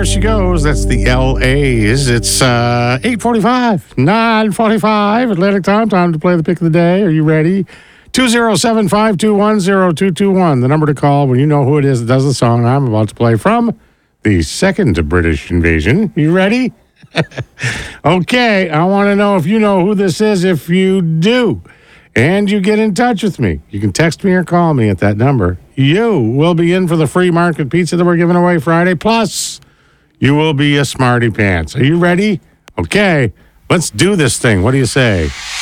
she goes. That's the LAs. It's 8:45, 9:45 Atlantic time. Time to play the pick of the day. Are you ready? 207-521-0221. The number to call when you know who it is that does the song I'm about to play from the second British invasion. You ready? Okay, I want to know if you know who this is. If you do, and you get in touch with me, you can text me or call me at that number. You will be in for the free market pizza that we're giving away Friday. Plus, you will be a smarty pants. Are you ready? Okay, let's do this thing. What do you say?